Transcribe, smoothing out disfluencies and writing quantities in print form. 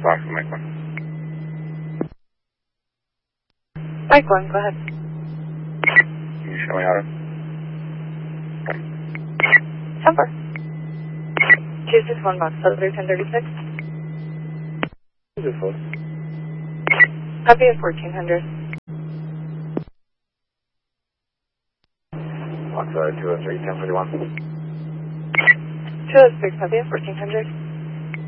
Fox, Mike 1. Mike 1, go ahead. Can you show me how to? 10-4. 261 Box, Southern 1036. Who's this for? Copy at 1400. Box 203, 1041. 206, copy at 1400.